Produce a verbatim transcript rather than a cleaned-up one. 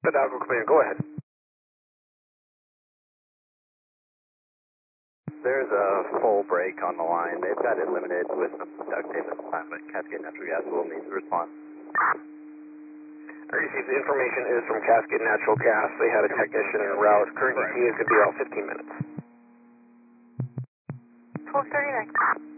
Hidalgo Command, go ahead. There's a full break on the line. They've got it limited with some duct tape at the time, but Cascade Natural Gas will need to respond. I received the information is from Cascade Natural Gas. They had a technician en route. Current E T A is going to be about fifteen minutes. twelve thirty-nine.